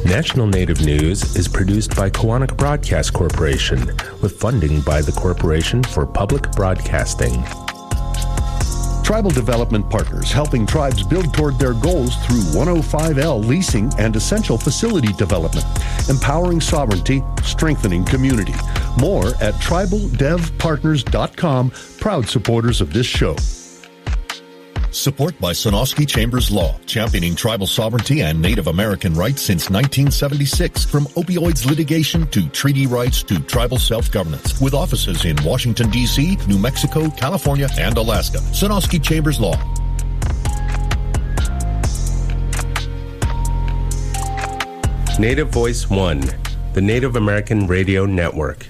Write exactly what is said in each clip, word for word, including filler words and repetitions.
National Native News is produced by Koahnic Broadcast Corporation with funding by the Corporation for Public Broadcasting. Tribal Development Partners, helping tribes build toward their goals through one oh five L leasing and essential facility development, empowering sovereignty, strengthening community. More at tribal dev partners dot com, proud supporters of this show. Support by Sonosky Chambers Law, championing tribal sovereignty and Native American rights since nineteen seventy-six, from opioids litigation to treaty rights to tribal self-governance, with offices in Washington, D C, New Mexico, California, and Alaska. Sonosky Chambers Law. Native Voice One, the Native American Radio Network.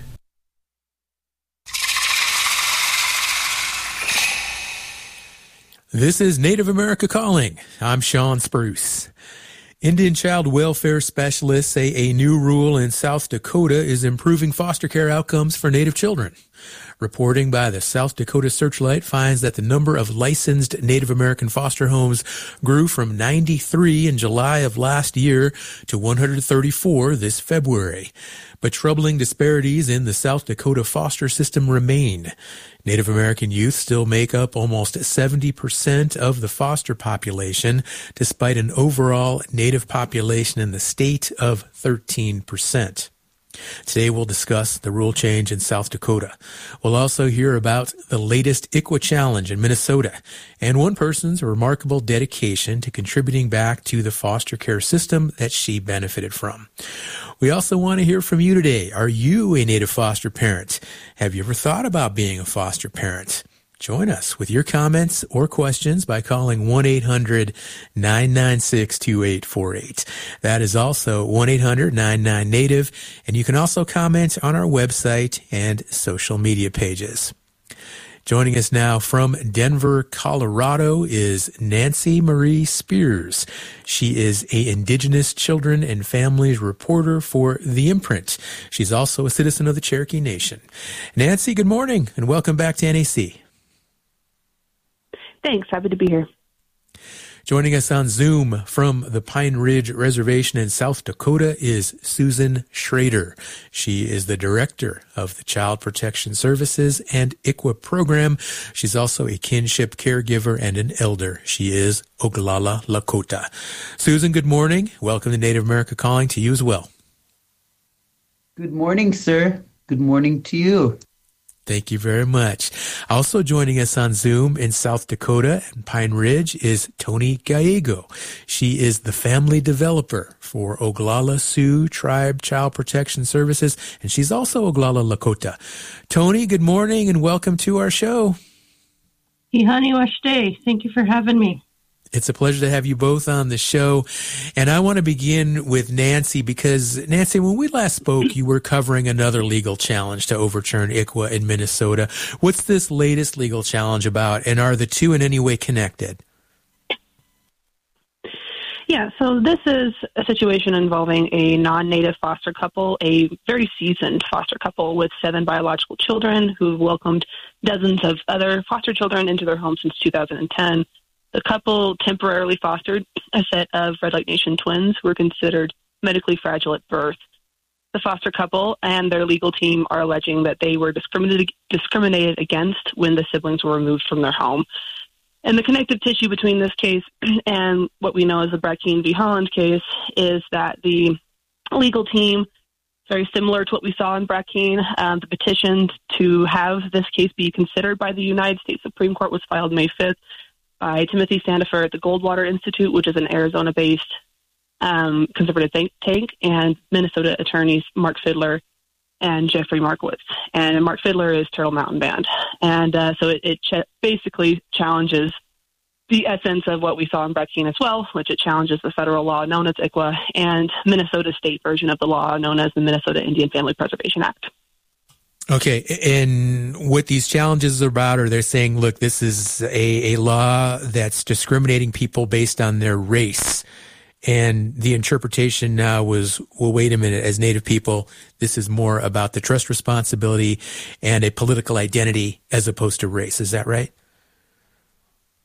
This is Native America Calling. I'm Sean Spruce. Indian child welfare specialists say a new rule in South Dakota is improving foster care outcomes for Native children. Reporting by the South Dakota Searchlight finds that the number of licensed Native American foster homes grew from ninety-three in July of last year to one hundred thirty-four this February. But troubling disparities in the South Dakota foster system remain. Native American youth still make up almost seventy percent of the foster population, despite an overall Native population in the state of thirteen percent. Today we'll discuss the rule change in South Dakota. We'll also hear about the latest I C W A challenge in Minnesota and one person's remarkable dedication to contributing back to the foster care system that she benefited from. We also want to hear from you today. Are you a Native foster parent? Have you ever thought about being a foster parent? Join us with your comments or questions by calling one eight hundred nine nine six two eight four eight. That is also one eight hundred nine nine Native, and you can also comment on our website and social media pages. Joining us now from Denver, Colorado is Nancy Marie Spears. She is a Indigenous Children and Families reporter for The Imprint. She's also a citizen of the Cherokee Nation. Nancy, good morning, and welcome back to N A C. Thanks. Happy to be here. Joining us on Zoom from the Pine Ridge Reservation in South Dakota is Susan Schrader. She is the director of the Child Protection Services and I C W A program. She's also a kinship caregiver and an elder. She is Oglala Lakota. Susan, good morning. Welcome to Native America Calling, to you as well. Good morning, sir. Good morning to you. Thank you very much. Also joining us on Zoom in South Dakota and Pine Ridge is Tony Gallego. She is the family developer for Oglala Sioux Tribe Child Protection Services, and she's also Oglala Lakota. Tony, good morning and welcome to our show. Ihani Washte. Thank you for having me. It's a pleasure to have you both on the show. And I want to begin with Nancy because, Nancy, when we last spoke, you were covering another legal challenge to overturn I C W A in Minnesota. What's this latest legal challenge about, and are the two in any way connected? Yeah, so this is a situation involving a non-Native foster couple, a very seasoned foster couple with seven biological children who've welcomed dozens of other foster children into their home since two thousand ten. The couple temporarily fostered a set of Red Lake Nation twins who were considered medically fragile at birth. The foster couple and their legal team are alleging that they were discriminated, discriminated against when the siblings were removed from their home. And the connective tissue between this case and what we know as the Brackeen v. Holland case is that the legal team, very similar to what we saw in Brackeen, um, the petition to have this case be considered by the United States Supreme Court was filed May fifth. By Timothy Sandifer at the Goldwater Institute, which is an Arizona-based um, conservative think tank, and Minnesota attorneys Mark Fidler and Jeffrey Markowitz. And Mark Fidler is Turtle Mountain Band. And uh, so it, it ch- basically challenges the essence of what we saw in Brackeen as well, which it challenges the federal law known as I C W A and Minnesota's state version of the law known as the Minnesota Indian Family Preservation Act. Okay, and what these challenges are about, are they're saying, look, this is a, a law that's discriminating people based on their race. And the interpretation now was, well, wait a minute, as Native people, this is more about the trust responsibility and a political identity as opposed to race. Is that right?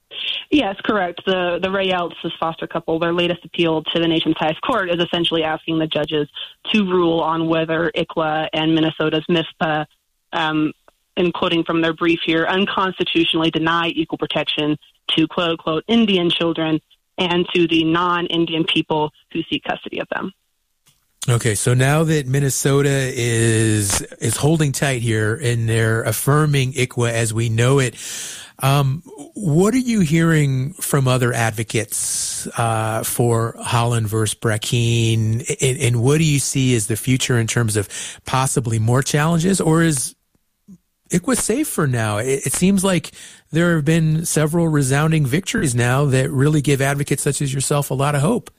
Yes, correct. The the Rayelts, this foster couple, their latest appeal to the nation's highest court is essentially asking the judges to rule on whether I C W A and Minnesota's M I F P A, um, and quoting from their brief here, unconstitutionally deny equal protection to quote-unquote Indian children and to the non-Indian people who seek custody of them. Okay, so now that Minnesota is is holding tight here and they're affirming I C W A as we know it, um, what are you hearing from other advocates uh, for Holland versus Brackeen, and, and what do you see as the future in terms of possibly more challenges, or is I C W A safe for now? It, it seems like there have been several resounding victories now that really give advocates such as yourself a lot of hope.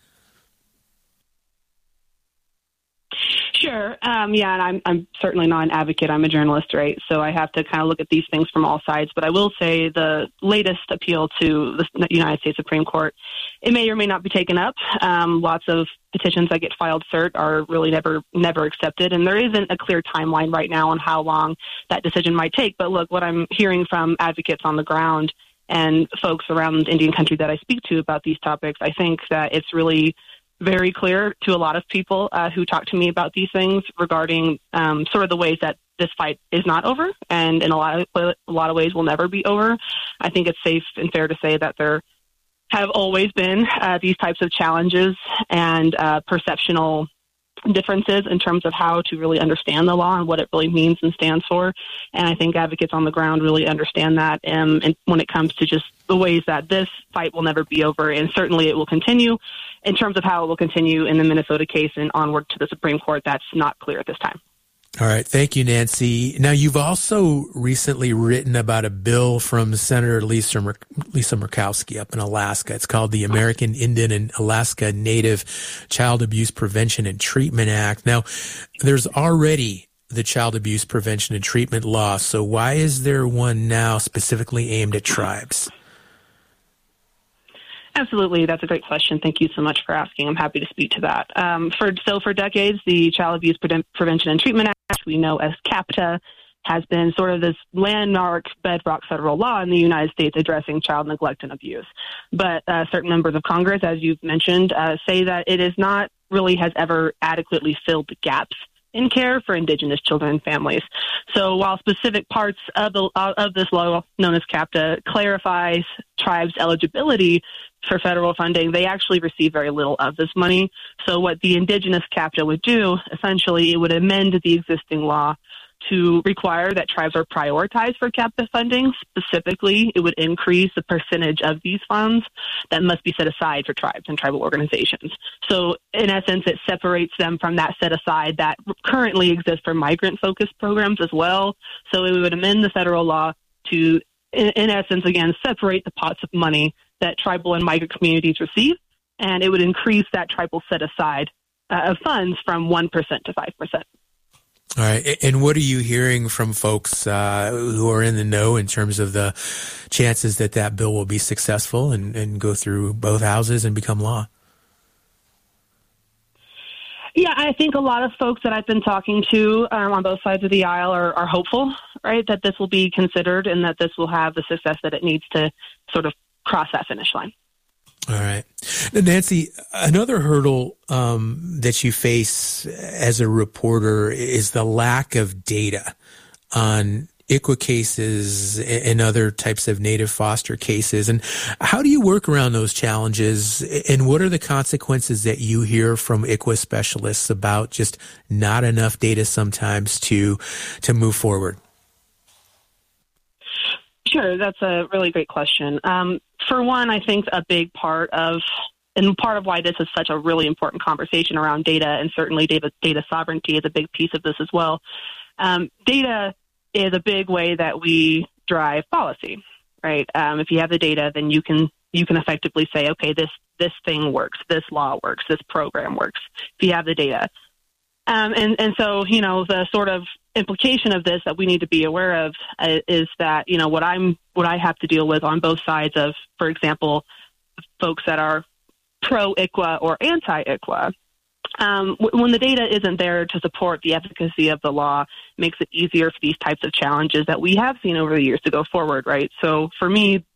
Sure. Um, yeah, and I'm, I'm certainly not an advocate. I'm a journalist, right? So I have to kind of look at these things from all sides. But I will say the latest appeal to the United States Supreme Court, it may or may not be taken up. Um, lots of petitions that get filed cert are really never never accepted. And there isn't a clear timeline right now on how long that decision might take. But look, what I'm hearing from advocates on the ground and folks around Indian country that I speak to about these topics, I think that it's really very clear to a lot of people uh, who talk to me about these things regarding um, sort of the ways that this fight is not over, and in a lot of a lot of ways will never be over. I think it's safe and fair to say that there have always been uh, these types of challenges and uh, perceptional differences in terms of how to really understand the law and what it really means and stands for. And I think advocates on the ground really understand that. Um, and when it comes to just the ways that this fight will never be over, and certainly it will continue. In terms of how it will continue in the Minnesota case and onward to the Supreme Court, that's not clear at this time. All right. Thank you, Nancy. Now, you've also recently written about a bill from Senator Lisa, Mur- Lisa Murkowski up in Alaska. It's called the American Indian and Alaska Native Child Abuse Prevention and Treatment Act. Now, there's already the Child Abuse Prevention and Treatment Law, so why is there one now specifically aimed at tribes? Absolutely. That's a great question. Thank you so much for asking. I'm happy to speak to that. Um, for So for decades, the Child Abuse Pre- Prevention and Treatment Act, we know as CAPTA, has been sort of this landmark bedrock federal law in the United States addressing child neglect and abuse. But uh, certain members of Congress, as you've mentioned, uh, say that it is not really has ever adequately filled the gaps in care for Indigenous children and families. So while specific parts of the of this law, known as CAPTA, clarifies tribes' eligibility for federal funding, they actually receive very little of this money. So what the Indigenous CAPTA would do, essentially, it would amend the existing law to require that tribes are prioritized for CAPTA funding. Specifically, it would increase the percentage of these funds that must be set aside for tribes and tribal organizations. So in essence, it separates them from that set aside that currently exists for migrant-focused programs as well. So it would amend the federal law to, in, in essence, again, separate the pots of money that tribal and migrant communities receive, and it would increase that tribal set aside uh, of funds from one percent to five percent. All right. And what are you hearing from folks uh, who are in the know in terms of the chances that that bill will be successful and, and go through both houses and become law? Yeah, I think a lot of folks that I've been talking to um, on both sides of the aisle are, are hopeful, right, that this will be considered and that this will have the success that it needs to sort of cross that finish line. All right. Now, Nancy, another hurdle um, that you face as a reporter is the lack of data on I C W A cases and other types of native foster cases. And how do you work around those challenges? And what are the consequences that you hear from I C W A specialists about just not enough data sometimes to to move forward? Sure, that's a really great question. Um, for one, I think a big part of, and part of why this is such a really important conversation around data, and certainly data, data sovereignty is a big piece of this as well. Um, data is a big way that we drive policy, right? Um, if you have the data, then you can you can effectively say, okay, this this thing works, this law works, this program works. If you have the data, um, and and so you know the sort of implication of this that we need to be aware of uh, is that, you know, what I'm, what I have to deal with on both sides of, for example, folks that are pro-I C W A or anti-I C W A, um, w- when the data isn't there to support the efficacy of the law, makes it easier for these types of challenges that we have seen over the years to go forward, right? So for me,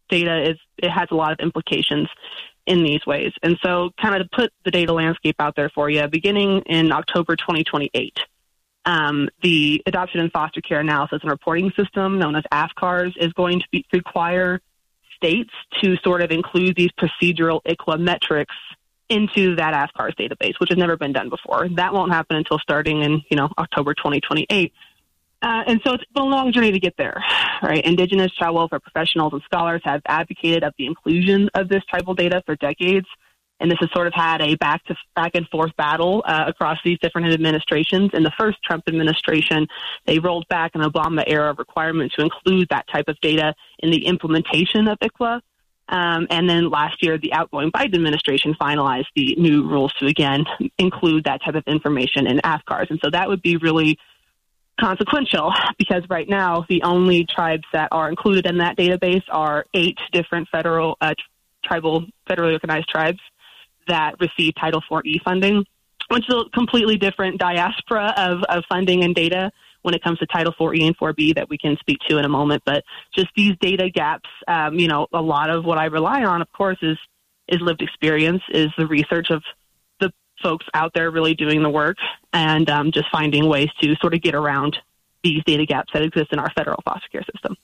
data is, it has a lot of implications in these ways. And so kind of to put the data landscape out there for you, beginning in October twenty twenty-eight, um, the Adoption and Foster Care Analysis and Reporting System, known as A F C A R S, is going to be, require states to sort of include these procedural I C W A metrics into that A F C A R S database, which has never been done before. That won't happen until starting in, you know, October twenty twenty-eight. Uh, and so it's been a long journey to get there, right? Indigenous child welfare professionals and scholars have advocated of the inclusion of this tribal data for decades. And this has sort of had a back to back and forth battle uh, across these different administrations. In the first Trump administration, they rolled back an Obama era requirement to include that type of data in the implementation of I C W A. Um, and then last year, the outgoing Biden administration finalized the new rules to, again, include that type of information in A F C A R S. And so that would be really consequential, because right now the only tribes that are included in that database are eight different federal uh, tribal federally organized tribes that receive Title four E funding, which is a completely different diaspora of, of funding and data when it comes to Title four E and four B that we can speak to in a moment. But just these data gaps, um, you know, a lot of what I rely on, of course, is is lived experience, is the research of folks out there really doing the work, and um, just finding ways to sort of get around these data gaps that exist in our federal foster care system.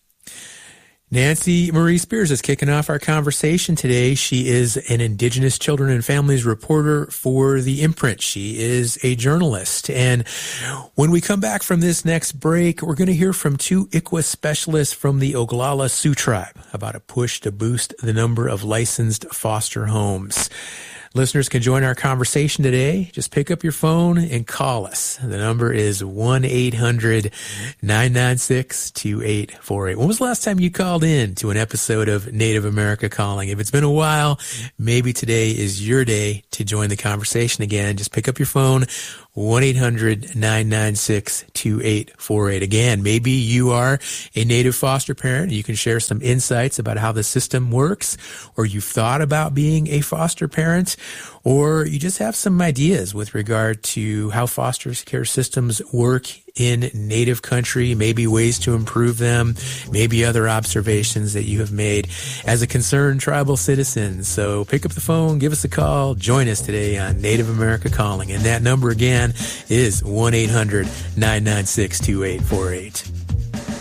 Nancy Marie Spears is kicking off our conversation today. She is an Indigenous Children and Families reporter for The Imprint. She is a journalist. And when we come back from this next break, we're going to hear from two I C W A specialists from the Oglala Sioux Tribe about a push to boost the number of licensed foster homes. Listeners can join our conversation today. Just pick up your phone and call us. The number is one eight hundred nine nine six two eight four eight. When was the last time you called in to an episode of Native America Calling? If it's been a while, maybe today is your day to join the conversation again. Just pick up your phone, one eight hundred nine nine six two eight four eight. Again, maybe you are a Native foster parent. You can share some insights about how the system works, or you've thought about being a foster parent, or you just have some ideas with regard to how foster care systems work in Native country, maybe ways to improve them, maybe other observations that you have made as a concerned tribal citizen. So pick up the phone, give us a call, join us today on Native America Calling. And that number again is one eight hundred nine nine six two eight four eight.